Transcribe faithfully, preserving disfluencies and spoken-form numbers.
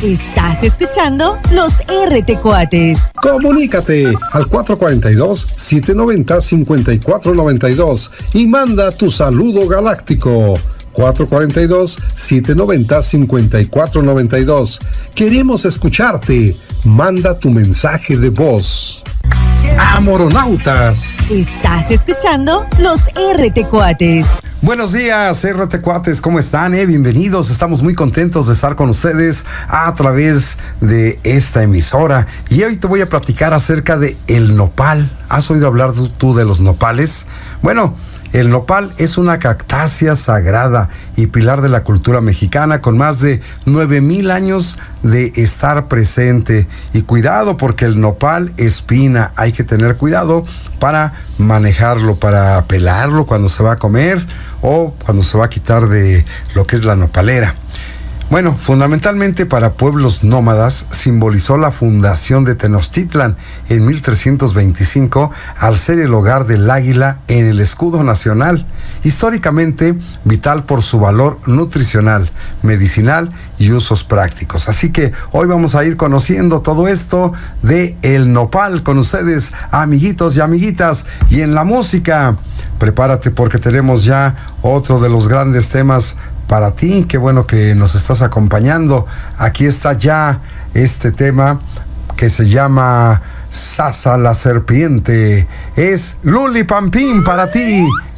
Estás escuchando los R T Cuates. Comunícate al cuatro cuatro dos, siete nueve cero, cinco cuatro nueve dos y manda tu saludo galáctico. cuatro cuatro dos, siete nueve cero, cinco cuatro nueve dos. Queremos escucharte. Manda tu mensaje de voz. Amoronautas. Estás escuchando los R T Cuates. Buenos días, R T Cuates, ¿cómo están? Eh? Bienvenidos, estamos muy contentos de estar con ustedes a través de esta emisora. Y hoy te voy a platicar acerca de el nopal. ¿Has oído hablar tú de los nopales? Bueno, el nopal es una cactácea sagrada y pilar de la cultura mexicana con más de nueve mil años de estar presente. Y cuidado, porque el nopal espina, hay que tener cuidado para manejarlo, para pelarlo cuando se va a comer o cuando se va a quitar de lo que es la nopalera. Bueno, fundamentalmente para pueblos nómadas simbolizó la fundación de Tenochtitlan en mil trescientos veinticinco al ser el hogar del águila en el escudo nacional. Históricamente vital por su valor nutricional, medicinal y usos prácticos. Así que hoy vamos a ir conociendo todo esto de el nopal con ustedes, amiguitos y amiguitas. Y en la música, prepárate porque tenemos ya otro de los grandes temas para ti. Qué bueno que nos estás acompañando. Aquí está ya este tema que se llama Sasa la serpiente. Es Luli Pampín para ti.